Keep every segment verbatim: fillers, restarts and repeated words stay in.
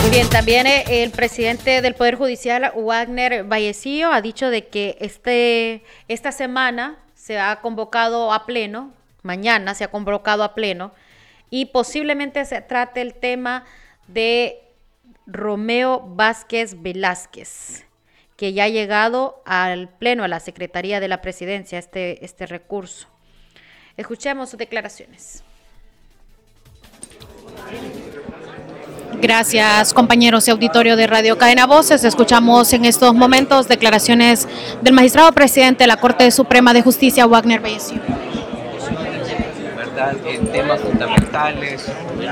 Bien, también el presidente del Poder Judicial, Wagner Vallecillo, ha dicho de que este, esta semana se ha convocado a pleno, mañana se ha convocado a pleno, y posiblemente se trate el tema de Romeo Vázquez Velázquez, que ya ha llegado al pleno, a la Secretaría de la Presidencia, este, este recurso. Escuchemos sus declaraciones. Gracias, compañeros y auditorio de Radio Cadena Voces. Escuchamos en estos momentos declaraciones del magistrado presidente de la Corte Suprema de Justicia, Wagner Vallecillo. ¿Verdad? En temas fundamentales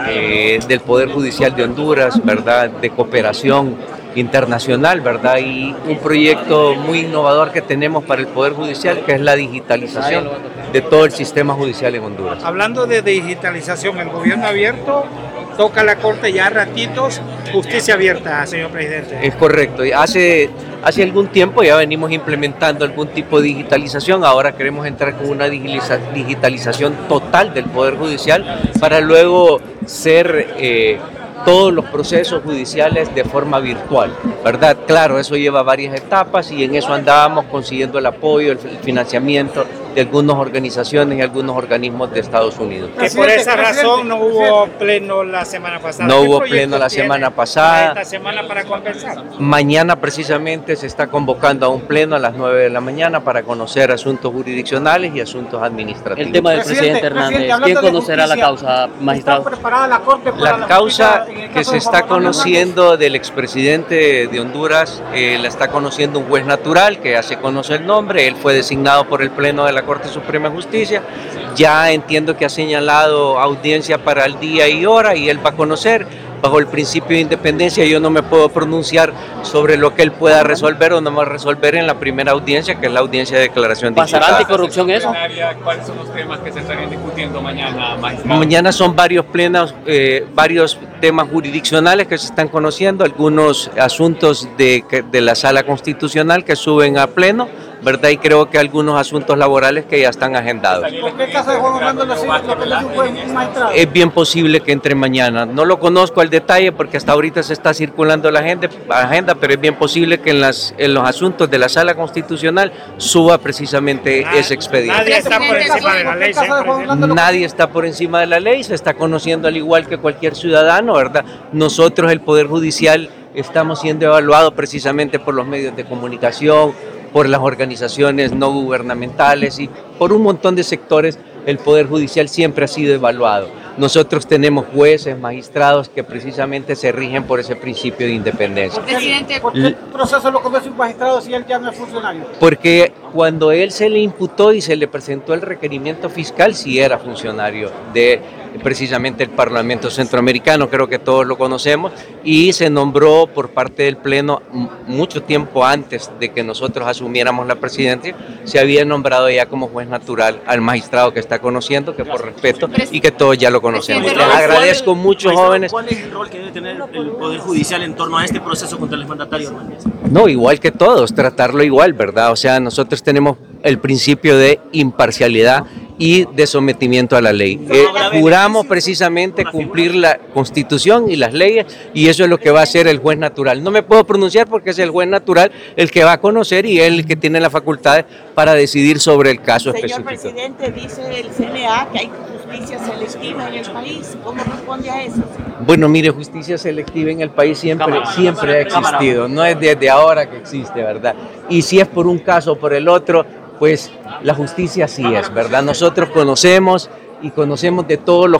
eh, del Poder Judicial de Honduras, ¿verdad? De cooperación internacional, ¿verdad? Y un proyecto muy innovador que tenemos para el Poder Judicial, que es la digitalización de todo el sistema judicial en Honduras. Hablando de digitalización, el gobierno abierto toca la Corte ya a ratitos, justicia abierta, señor presidente. Es correcto. Hace, hace algún tiempo ya venimos implementando algún tipo de digitalización. Ahora queremos entrar con una digitalización total del Poder Judicial para luego ser eh, todos los procesos judiciales de forma virtual, ¿verdad? Claro, eso lleva varias etapas y en eso andábamos consiguiendo el apoyo, el financiamiento de algunas organizaciones y algunos organismos de Estados Unidos. Que por esa razón no hubo pleno la semana pasada. No hubo pleno la semana pasada. Esta semana para compensar. Mañana precisamente se está convocando a un pleno a las nueve de la mañana para conocer asuntos jurisdiccionales y asuntos administrativos. El tema del presidente, presidente Hernández, ¿quién conocerá la causa, magistrado? ¿Está preparada la Corte para la causa que se está conociendo del expresidente de Honduras, eh, la está conociendo un juez natural que ya se conoce el nombre, él fue designado por el Pleno de la Corte Suprema de Justicia, ya entiendo que ha señalado audiencia para el día y hora y él va a conocer. Bajo el principio de independencia yo no me puedo pronunciar sobre lo que él pueda resolver o no va a resolver en la primera audiencia, que es la audiencia de declaración de ¿Pasará anticorrupción eso? ¿Cuáles son los temas que se estarían discutiendo mañana, magistrado? Mañana son varios plenos, eh, varios temas jurisdiccionales que se están conociendo, algunos asuntos de, de la Sala Constitucional que suben a pleno, ¿verdad? Y creo que algunos asuntos laborales que ya están agendados. ¿Por qué el caso de Juan Orlando no sigue lo que le dijo un magistrado? Es bien posible que entre mañana. No lo conozco al detalle porque hasta ahorita se está circulando la agenda, agenda pero es bien posible que en, las, en los asuntos de la Sala Constitucional suba precisamente Nadie, ese expediente. Nadie está por encima de la ley. Nadie está por encima de la ley, se está conociendo al igual que cualquier ciudadano, ¿verdad? Nosotros, el Poder Judicial, estamos siendo evaluados precisamente por los medios de comunicación, por las organizaciones no gubernamentales y por un montón de sectores. El Poder Judicial siempre ha sido evaluado. Nosotros tenemos jueces, magistrados que precisamente se rigen por ese principio de independencia. Presidente, ¿por qué el proceso lo conoce un magistrado si él ya no es funcionario? Porque cuando él se le imputó y se le presentó el requerimiento fiscal, sí era funcionario de precisamente el Parlamento Centroamericano, creo que todos lo conocemos, y se nombró por parte del Pleno mucho tiempo antes de que nosotros asumiéramos la presidencia, se había nombrado ya como juez natural al magistrado que está conociendo, que por respeto y que todos ya lo conocemos. Les agradezco mucho, jóvenes. ¿Cuál es el rol que debe tener el Poder Judicial en torno a este proceso contra el exmandatario Hernández? No, igual que todos, tratarlo igual, ¿verdad? O sea, nosotros tenemos el principio de imparcialidad y de sometimiento a la ley. Eh, juramos precisamente cumplir la Constitución y las leyes y eso es lo que va a hacer el juez natural. No me puedo pronunciar porque es el juez natural el que va a conocer y él el que tiene las facultades para decidir sobre el caso Señor específico. Señor presidente, dice el C N A que hay justicia selectiva en el país. ¿Cómo responde a eso? Bueno, mire, justicia selectiva en el país siempre, siempre ha existido, no es desde ahora que existe, ¿verdad? Y si es por un caso o por el otro, pues la justicia sí es, ¿verdad? Nosotros conocemos y conocemos de todos los